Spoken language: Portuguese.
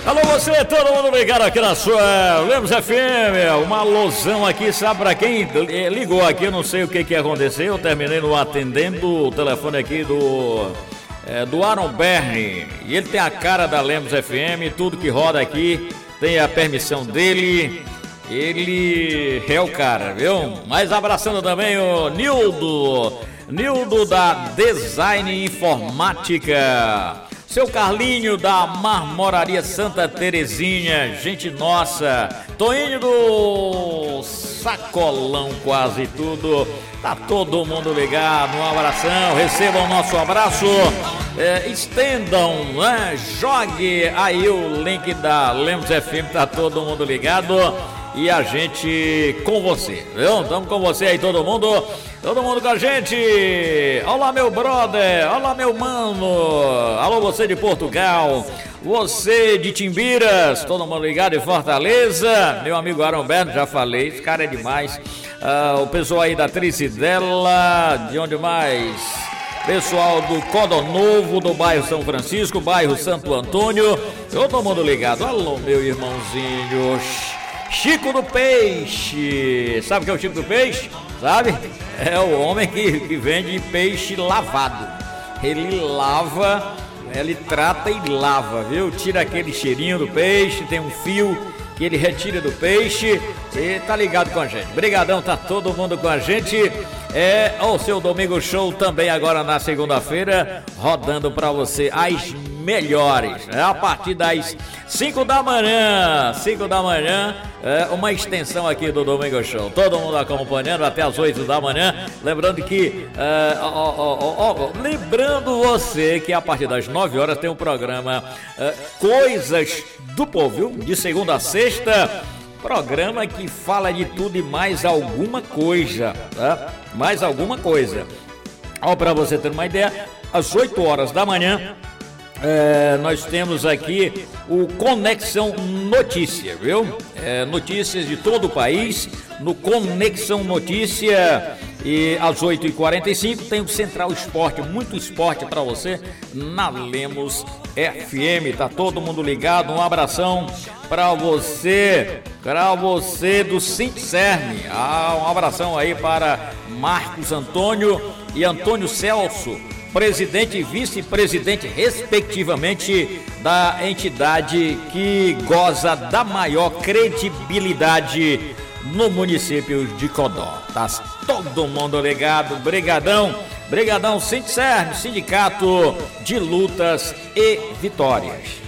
Alô, você, todo mundo ligado aqui na sua Lemos FM, uma alusão aqui, sabe pra quem ligou aqui, eu não sei o que aconteceu, eu terminei no atendendo o telefone aqui do Aaron Berni, e ele tem a cara da Lemos FM, tudo que roda aqui, tem a permissão dele, ele é o cara, viu? Mas abraçando também o Nildo da Design Informática, seu Carlinho da Marmoraria Santa Terezinha, gente nossa, Toinho do Sacolão, quase tudo, tá todo mundo ligado, um abração, recebam o nosso abraço, estendam, né? Jogue aí o link da Lemos FM, tá todo mundo ligado. E a gente com você, viu? Estamos com você aí, todo mundo com a gente. Olá, meu brother, olá, meu mano. Alô, você de Portugal, você de Timbiras, todo mundo ligado em Fortaleza. Meu amigo Aaron Berno, já falei, esse cara é demais. O pessoal aí da Tricidela, de onde mais? Pessoal do Codó Novo, do bairro São Francisco, bairro Santo Antônio, todo mundo ligado. Alô, meu irmãozinho Chico do Peixe, sabe o que é o Chico do Peixe? Sabe? É o homem que vende peixe lavado. Ele lava, ele trata e lava, viu? Tira aquele cheirinho do peixe, tem um fio que ele retira do peixe e tá ligado com a gente. Brigadão, tá todo mundo com a gente. É o seu Domingo Show também agora na segunda-feira, rodando pra você as melhores, né? A partir das 5 da manhã, uma extensão aqui do Domingo Show, todo mundo acompanhando até as 8 da manhã, lembrando que lembrando você que a partir das 9 horas tem um programa Coisas do Povo, viu? De segunda a sexta, programa que fala de tudo e mais alguma coisa, tá? Mais alguma coisa. Ó, pra você ter uma ideia, às 8 horas da manhã, nós temos aqui o Conexão Notícia, viu? Notícias de todo o país no Conexão Notícia. E às 8h45 tem o Central Esporte, muito esporte para você na Lemos FM. Tá todo mundo ligado, um abração para você do Sintcerme. Um abração aí para Marcos Antônio e Antônio Celso, presidente e vice-presidente, respectivamente, da entidade que goza da maior credibilidade no município de Codó. Tá todo mundo ligado, brigadão, Sintcerme, Sindicato de Lutas e Vitórias.